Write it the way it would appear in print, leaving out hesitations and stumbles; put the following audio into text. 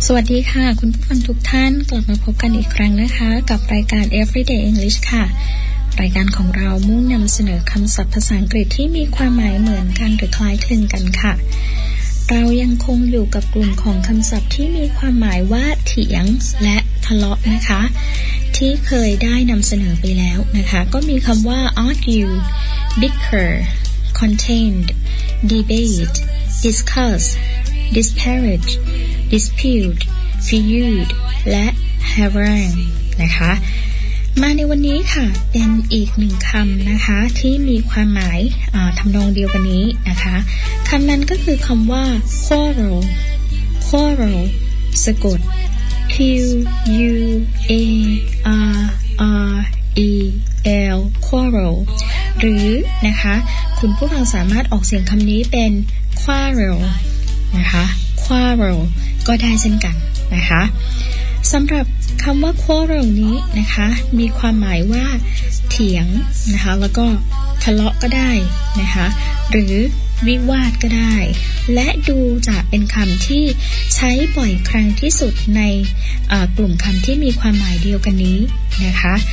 สวัสดีค่ะคุณผู้ฟังทุกท่านกลับมาพบกันอีกครั้งนะคะกับรายการ Everyday English ค่ะรายการของเรามุ่งนำเสนอคำศัพท์ภาษาอังกฤษที่มีความหมายเหมือนกันหรือคล้ายคลึงกันค่ะเรายังคงอยู่กับกลุ่มของคำศัพท์ที่มีความหมายว่าเถียงและทะเลาะนะคะที่เคยได้นำเสนอไปแล้วนะคะก็มีคำว่า argue bicker contend debate discuss disparage dispute feud และ harangue นะคะมาในวันนี้ค่ะเป็นอีกหนึ่งคำนะคะที่มีความหมายทำนองเดียวกันนี้นะคะคำนั้นก็คือคำว่า quarrel quarrel สะกด q u a r r e l quarrel หรือนะคะคุณผู้ฟังสามารถออกเสียงคำนี้เป็น quarrel นะคะ quarrel ก็ได้เช่นกันนะคะสำหรับคำว่า quarrel นี้นะคะมีความหมายว่าเถียงนะคะแล้วก็ทะเลาะก็ได้นะคะหรือวิวาทก็ได้และดูจะเป็นคำที่ใช้บ่อยครั้งที่สุดในกลุ่มคำที่มีความหมายเดียวกันนี้นะคะ